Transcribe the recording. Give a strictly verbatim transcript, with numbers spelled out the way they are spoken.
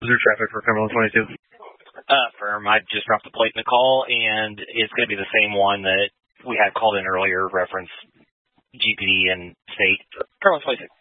Officer traffic for Cumberland twenty-two. Uh, firm, I just dropped the plate in the call, and it's going to be the same one that we had called in earlier, reference G P D and state. Cumberland twenty-two.